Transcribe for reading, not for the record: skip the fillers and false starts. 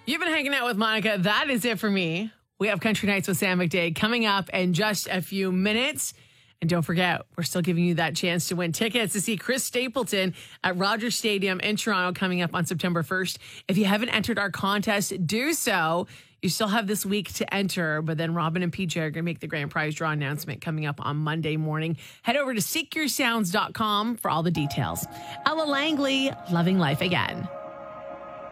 You've been hanging out with Monica. That is it for me. We have Country Nights with Sam McDade coming up in just a few minutes. And don't forget, we're still giving you that chance to win tickets to see Chris Stapleton at Rogers Stadium in Toronto coming up on September 1st. If you haven't entered our contest, do so. You still have this week to enter, but then Robin and PJ are going to make the grand prize draw announcement coming up on Monday morning. Head over to seekyoursounds.com for all the details. Ella Langley, Loving Life Again.